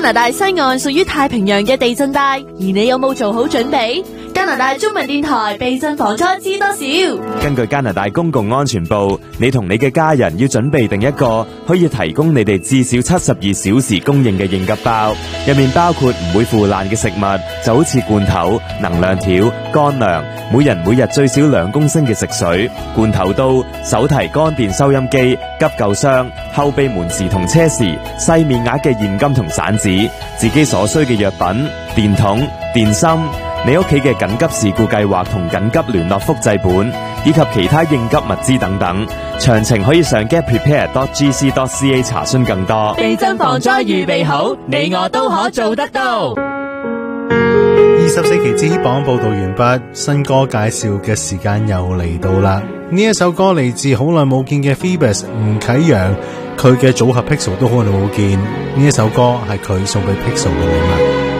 拿大西岸屬於太平洋嘅地震帶，而你有冇做好準備？加拿大中文電台避震防災知多少？ 根據加拿大公共安全部，你同你嘅家人要準備定一個可以提供你哋至少72小時供應嘅應急包，入面包括唔會腐爛嘅食物，就好似罐頭、能量條、乾糧，每人每日最少2公升嘅食水、罐頭刀、手提乾電收音機、急救箱、後備門匙同車匙、細面額嘅現金同散紙，自己所需嘅藥品、電筒、電芯，你屋企嘅緊急事故計劃同緊急聯絡複製本，以及其他應急物資等等，詳情可以上 getprepared.gc.ca 查詢更多。 地震防災預備好，你我都可做得到。 24期之榜報道完畢，新歌介紹嘅時間又嚟到啦。呢一首歌嚟自好耐冇見嘅 Phoebus 吳啟陽，佢嘅組合 Pixel 都好耐冇見，呢一首歌係佢送俾 Pixel 嘅禮物。